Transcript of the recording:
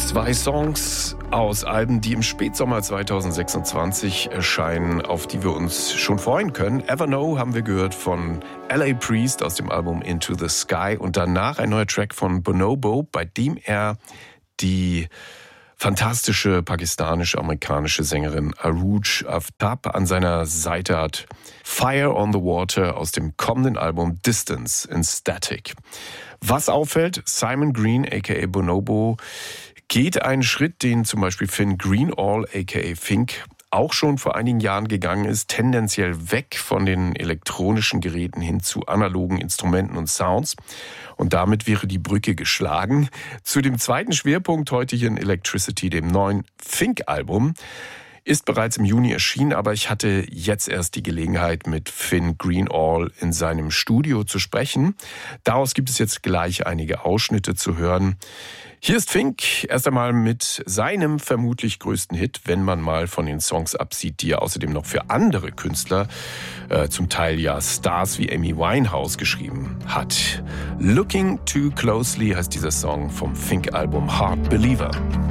2 Songs aus Alben, die im Spätsommer 2026 erscheinen, auf die wir uns schon freuen können. Ever Know haben wir gehört von L.A. Priest aus dem Album Into the Sky und danach ein neuer Track von Bonobo, bei dem er die fantastische pakistanische-amerikanische Sängerin Arooj Aftab an seiner Seite hat. Fire on the Water aus dem kommenden Album Distance in Static. Was auffällt, Simon Green aka Bonobo geht einen Schritt, den zum Beispiel Finn Greenall aka Fink auch schon vor einigen Jahren gegangen ist, tendenziell weg von den elektronischen Geräten hin zu analogen Instrumenten und Sounds. Und damit wäre die Brücke geschlagen. Zu dem zweiten Schwerpunkt heute hier in Electricity, dem neuen Fink-Album. Ist bereits im Juni erschienen, aber ich hatte jetzt erst die Gelegenheit, mit Finn Greenall in seinem Studio zu sprechen. Daraus gibt es jetzt gleich einige Ausschnitte zu hören. Hier ist Fink erst einmal mit seinem vermutlich größten Hit, wenn man mal von den Songs absieht, die er außerdem noch für andere Künstler, zum Teil ja Stars wie Amy Winehouse geschrieben hat. Looking Too Closely heißt dieser Song vom Fink-Album Hard Believer.